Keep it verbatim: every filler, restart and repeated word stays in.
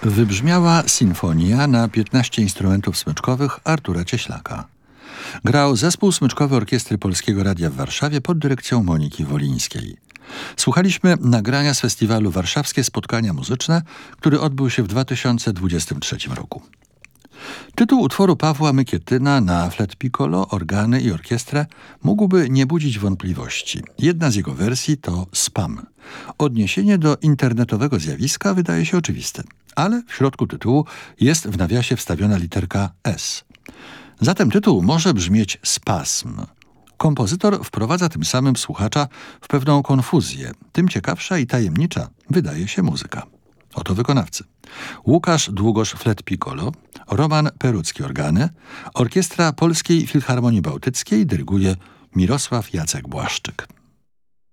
Wybrzmiała sinfonia na piętnaście instrumentów smyczkowych Artura Cieślaka. Grał zespół smyczkowy Orkiestry Polskiego Radia w Warszawie pod dyrekcją Moniki Wolińskiej. Słuchaliśmy nagrania z festiwalu Warszawskie Spotkania Muzyczne, który odbył się w dwa tysiące dwudziestym trzecim roku. Tytuł utworu Pawła Mykietyna na flet piccolo, organy i orkiestrę mógłby nie budzić wątpliwości. Jedna z jego wersji to Spam. Odniesienie do internetowego zjawiska wydaje się oczywiste, ale w środku tytułu jest w nawiasie wstawiona literka S. Zatem tytuł może brzmieć spasm. Kompozytor wprowadza tym samym słuchacza w pewną konfuzję. Tym ciekawsza i tajemnicza wydaje się muzyka. Oto wykonawcy. Łukasz Długosz flet piccolo, Roman Perucki organy, Orkiestra Polskiej Filharmonii Bałtyckiej dyryguje Mirosław Jacek Błaszczyk.